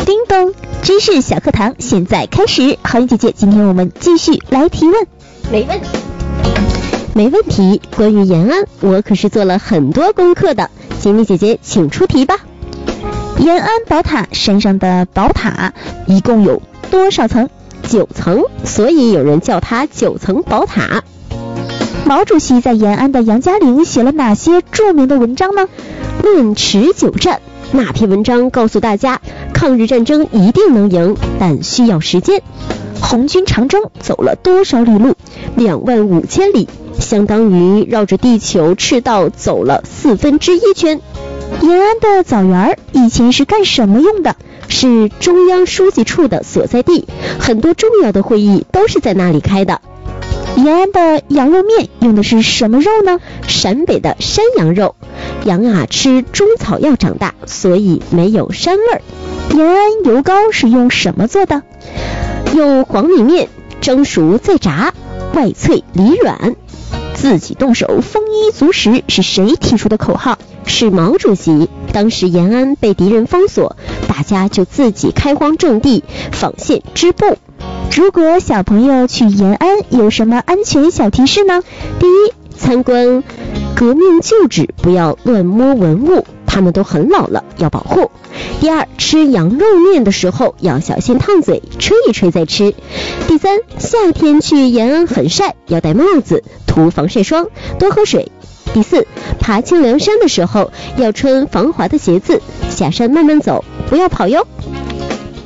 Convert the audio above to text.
叮咚，知识小课堂现在开始。好运姐姐，今天我们继续来提问。没问题。关于延安，我可是做了很多功课的。锦鲤姐姐，请出题吧。延安宝塔山上的宝塔一共有多少层？9层，所以有人叫它9层宝塔。毛主席在延安的杨家岭写了哪些著名的文章呢？论持久战，那篇文章告诉大家，抗日战争一定能赢，但需要时间。红军长征走了多少里路？25000里，相当于绕着地球赤道走了1/4圈。延安的枣园以前是干什么用的？是中央书记处的所在地，很多重要的会议都是在那里开的。延安的羊肉面用的是什么肉呢？陕北的山羊肉。羊啊吃中草药长大，所以没有膻味儿。延安油糕是用什么做的？用黄米面蒸熟再炸，外脆里软。自己动手丰衣足食是谁提出的口号？是毛主席。当时延安被敌人封锁，大家就自己开荒种地，纺线织布。如果小朋友去延安，有什么安全小提示呢？第一，参观革命旧址不要乱摸文物，他们都很老了，要保护。第二，吃羊肉面的时候要小心烫嘴，吹一吹再吃。第三，夏天去延安很晒，要戴帽子，涂防晒霜，多喝水。第四，爬清凉山的时候要穿防滑的鞋子，下山慢慢走，不要跑哟。